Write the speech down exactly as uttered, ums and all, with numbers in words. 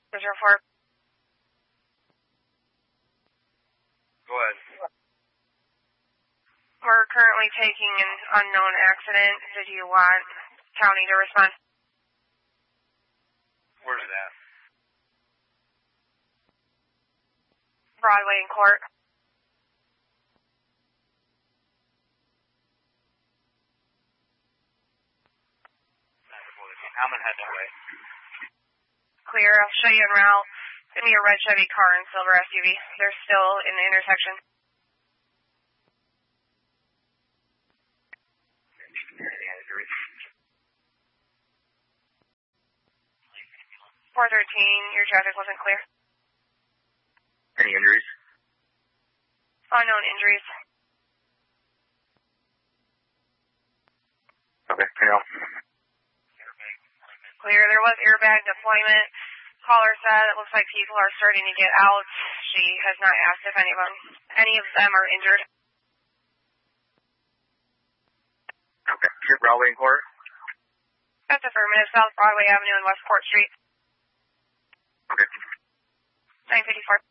zero four. Go ahead. We're currently taking an unknown accident. Did you want county to respond? Where's that? Broadway and Court. I'm gonna head that way. Clear. I'll show you en route. Give me a red Chevy car and silver S U V. They're still in the intersection. four thirteen, your traffic wasn't clear. Any injuries? Unknown injuries. Okay, turn off. Clear. There was airbag deployment. Caller said it looks like people are starting to get out. She has not asked if any of them, any of them are injured. Okay. You're Broadway and Court? That's affirmative. South Broadway Avenue and West Court Street. Okay. nine fifty-four.